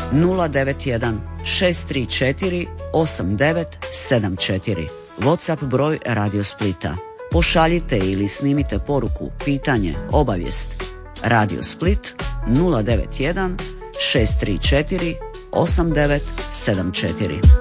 091 634 8974. WhatsApp broj Radio Splita. Pošaljite ili snimite poruku, pitanje, obavijest. Radio Split 091 634 8974.